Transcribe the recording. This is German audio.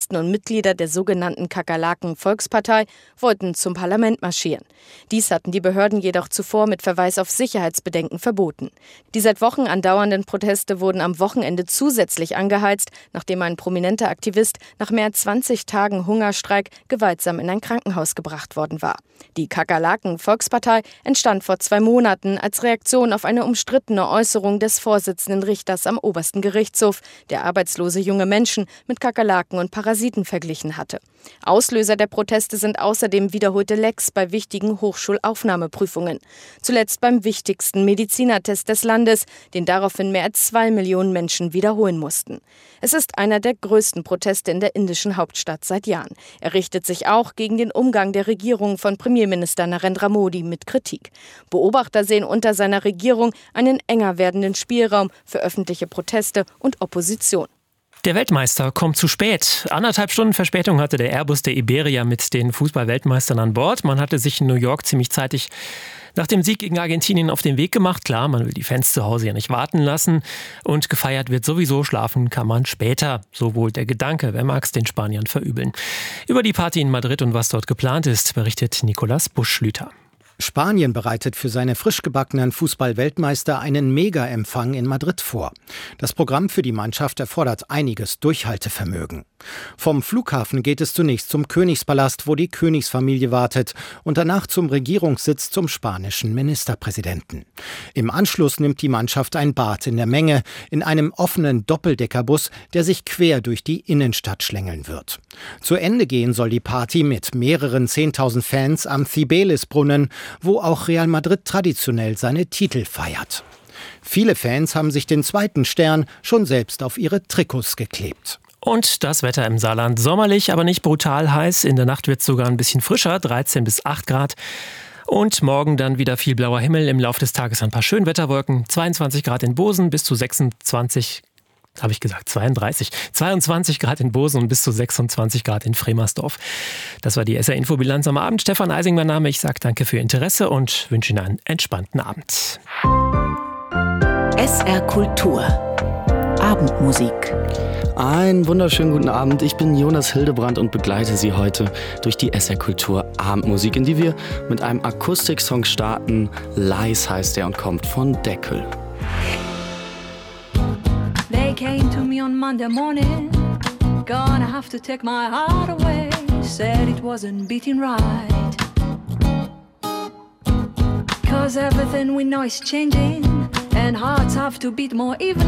Aktivisten und Mitglieder der sogenannten Kakerlaken-Volkspartei wollten zum Parlament marschieren. Dies hatten die Behörden jedoch zuvor mit Verweis auf Sicherheitsbedenken verboten. Die seit Wochen andauernden Proteste wurden am Wochenende zusätzlich angeheizt, nachdem ein prominenter Aktivist nach mehr als 20 Tagen Hungerstreik gewaltsam in ein Krankenhaus gebracht worden war. Die Kakerlaken-Volkspartei entstand vor 2 Monaten als Reaktion auf eine umstrittene Äußerung des Vorsitzenden Richters am obersten Gerichtshof, der arbeitslose junge Menschen mit Kakerlaken und Parasiten verglichen hatte. Auslöser der Proteste sind außerdem wiederholte Lecks bei wichtigen Hochschulaufnahmeprüfungen. Zuletzt beim wichtigsten Medizinertest des Landes, den daraufhin mehr als 2 Millionen Menschen wiederholen mussten. Es ist einer der größten Proteste in der indischen Hauptstadt seit Jahren. Er richtet sich auch gegen den Umgang der Regierung von Premierminister Narendra Modi mit Kritik. Beobachter sehen unter seiner Regierung einen enger werdenden Spielraum für öffentliche Proteste und Opposition. Der Weltmeister kommt zu spät. 1,5 Stunden Verspätung hatte der Airbus der Iberia mit den Fußball-Weltmeistern an Bord. Man hatte sich in New York ziemlich zeitig nach dem Sieg gegen Argentinien auf den Weg gemacht. Klar, man will die Fans zu Hause ja nicht warten lassen. Und gefeiert wird sowieso, schlafen kann man später. So wohl der Gedanke, wer mag's den Spaniern verübeln. Über die Party in Madrid und was dort geplant ist, berichtet Nicolas Busch-Schlüter. Spanien bereitet für seine frisch gebackenen Fußball-Weltmeister einen Mega-Empfang in Madrid vor. Das Programm für die Mannschaft erfordert einiges Durchhaltevermögen. Vom Flughafen geht es zunächst zum Königspalast, wo die Königsfamilie wartet, und danach zum Regierungssitz zum spanischen Ministerpräsidenten. Im Anschluss nimmt die Mannschaft ein Bad in der Menge in einem offenen Doppeldeckerbus, der sich quer durch die Innenstadt schlängeln wird. Zu Ende gehen soll die Party mit mehreren 10.000 Fans am Cibeles-Brunnen, wo auch Real Madrid traditionell seine Titel feiert. Viele Fans haben sich den zweiten Stern schon selbst auf ihre Trikots geklebt. Und das Wetter im Saarland sommerlich, aber nicht brutal heiß. In der Nacht wird es sogar ein bisschen frischer, 13 bis 8 Grad. Und morgen dann wieder viel blauer Himmel, im Laufe des Tages ein paar Schönwetterwolken. 22 Grad in Bosen bis zu 26 habe ich gesagt, 22 Grad in Bosen und bis zu 26 Grad in Fremersdorf. Das war die SR-Info-Bilanz am Abend. Stefan Eising, mein Name. Ich sage danke für Ihr Interesse und wünsche Ihnen einen entspannten Abend. SR Kultur. Abendmusik. Einen wunderschönen guten Abend. Ich bin Jonas Hildebrand und begleite Sie heute durch die SR Kultur Abendmusik, in die wir mit einem Akustiksong starten. Lies heißt der und kommt von Deckel. They came to me on Monday morning, gonna have to take my heart away, said it wasn't beating right, 'cause everything we know is changing, and hearts have to beat more even